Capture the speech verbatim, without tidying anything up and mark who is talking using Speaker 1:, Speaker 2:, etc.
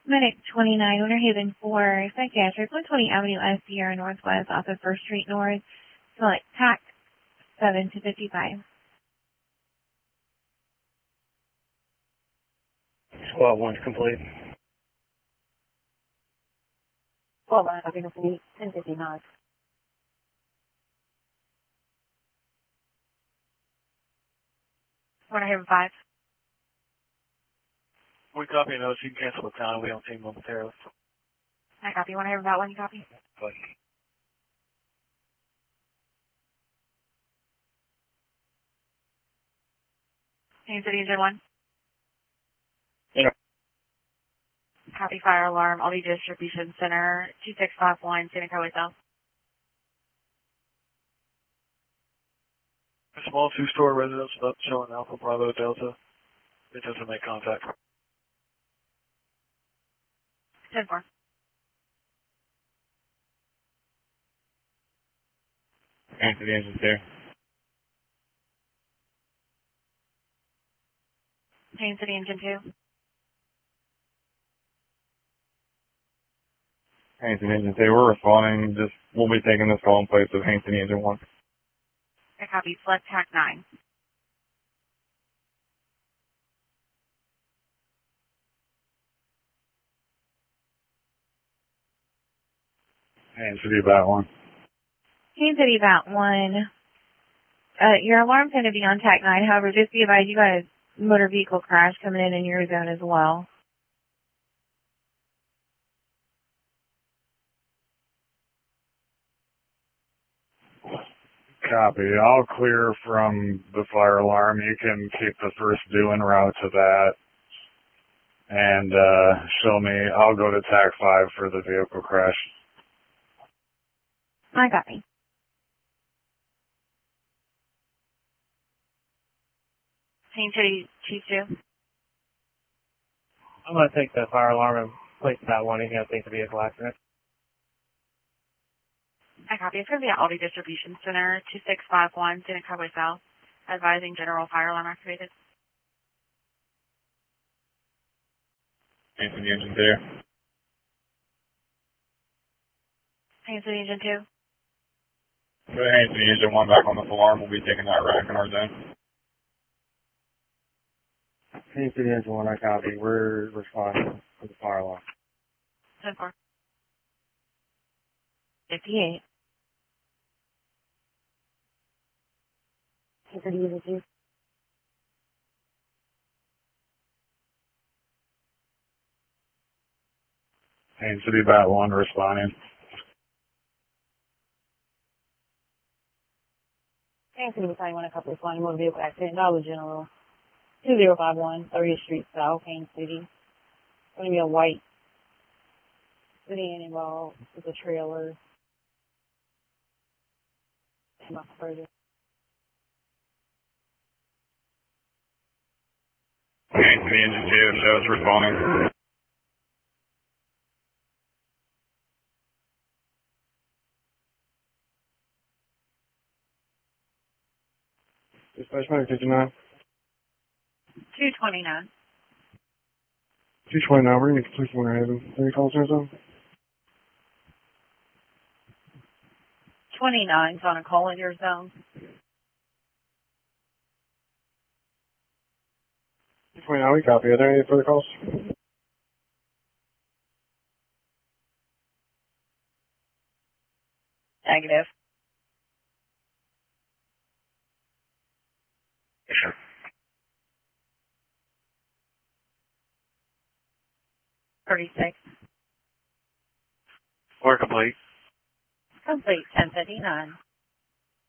Speaker 1: Medic twenty-nine, Winter Haven four, Psychiatric, one twenty Avenue S, Sierra Northwest, off of First Street North, select T A C seven to fifty-five.
Speaker 2: Squad one's complete.
Speaker 3: Squad one, copy complete, ten fifty-nine. Winter Haven five.
Speaker 2: We copy notes. You can cancel the time. We don't team momentarily.
Speaker 3: I copy. Winter Haven about one, you copy?
Speaker 2: But
Speaker 3: Haven City Engine one.
Speaker 2: Yeah.
Speaker 3: Copy fire alarm, Aldi Distribution Center, two six five one, Santa Cruz South.
Speaker 2: a small two-story residence without showing Alpha Bravo Delta. It doesn't make contact.
Speaker 3: ten four.
Speaker 4: Answer the engines there.
Speaker 3: Haven City Engine two.
Speaker 4: Hampton Engine two, we're responding. Just we'll be taking this call in place of Hampton Engine one.
Speaker 3: I copy. Select T A C nine.
Speaker 4: Hampton City about one.
Speaker 1: Haven City about one. Uh, your alarm's going to be on T A C nine. However, just be advised you got a motor vehicle crash coming in in your zone as well.
Speaker 4: Copy. I'll clear from the fire alarm. You can keep the first due en route to that. And uh, show me. I'll go to T A C five for the vehicle crash.
Speaker 1: I copy.
Speaker 3: Haven City Chief two.
Speaker 2: I'm going to take the fire alarm and place that one. He's going to take the vehicle accident.
Speaker 3: I copy. It's going to be at Aldi Distribution Center, two six five one, Santa Cruz South. Advising general fire alarm activated.
Speaker 4: Hampton Engine there.
Speaker 3: Haven City Engine two.
Speaker 4: Go ahead, Hampton Engine one back on the alarm. We'll be taking that rack in our zone.
Speaker 2: Haven City Engine one, I copy. We're responding to the fire alarm.
Speaker 3: ten four.
Speaker 1: fifty-eight.
Speaker 3: Haven City Engine two.
Speaker 4: Hampton City about one responding.
Speaker 3: Haven City Battalion one, a couple responding motor vehicle accident. Dollar General. two zero five one, thirtieth Street South, Haven City. It's going to be a white sedan involved with a trailer. And my further.
Speaker 4: Hampton Engine two, shows responding.
Speaker 2: Dispatch Medic fifty-nine.
Speaker 3: two twenty-nine.
Speaker 2: two twenty-nine, we're going to complete Winter Haven. Any calls in zone?
Speaker 3: twenty-nine's on a call in your zone.
Speaker 2: twenty-nine, we copy. Are there any further calls?
Speaker 3: Negative.
Speaker 2: Yes, sir.
Speaker 3: thirty-six.
Speaker 2: We're complete.
Speaker 3: Complete. ten fifty-nine.